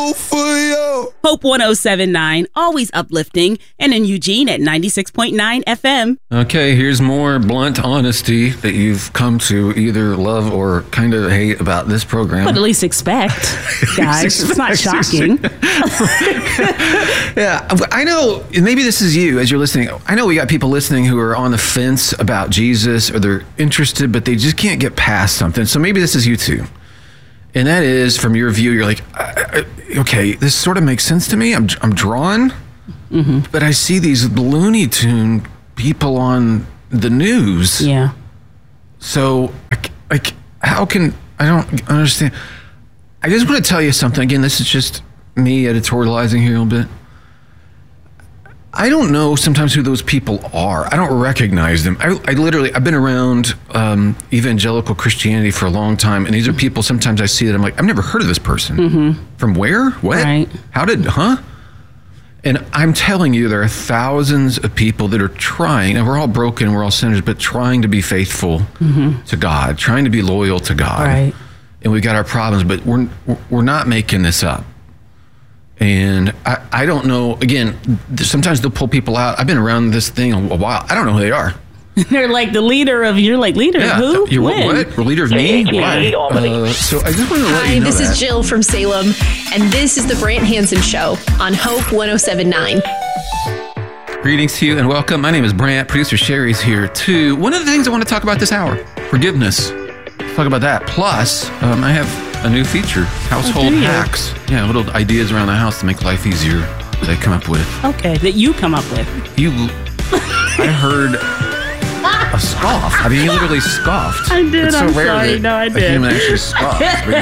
Hope 107.9, always uplifting, and in Eugene at 96.9 FM. Okay, here's more blunt honesty that you've come to either love or kind of hate about this program. But at least expect, guys. It's not shocking. Yeah, I know, maybe this is you as you're listening. I know we got people listening who are on the fence about Jesus, or they're interested, but they just can't get past something. So maybe this is you too. And that is, from your view, you're like, okay, this sort of makes sense to me. I'm drawn, but I see these Looney Tune people on the news. Yeah. So, like, how can, I don't understand. I just want to tell you something. Again, this is just me editorializing here a little bit. I don't know sometimes who those people are. I don't recognize them. I've been around evangelical Christianity for a long time, and these are people, sometimes I see that I'm like, I've never heard of this person. From where? What? Right. How did, And I'm telling you, there are thousands of people that are trying, and we're all broken, we're all sinners, but trying to be faithful to God, trying to be loyal to God. Right. And we got our problems, but we're not making this up. And I don't know, again, sometimes they'll pull people out. I've been around this thing a while. I don't know who they are. They're like the leader of, you're like, leader of who? You're what? We're leader of me? Why? So I just wanted to let you know Hi, this that. is Jill from Salem, and this is the Brant Hansen Show on Hope 107.9. Greetings to you and welcome. My name is Brant. Producer Sherry's here too. One of the things I want to talk about this hour, forgiveness. Let's talk about that. Plus, I have a new feature, household hacks. Yeah, little ideas around the house to make life easier that I come up with. Okay, that you come up with. I heard a scoff. I mean, you literally scoffed. I did, It's so I'm rare sorry. that No, I a did. human actually scoffs. But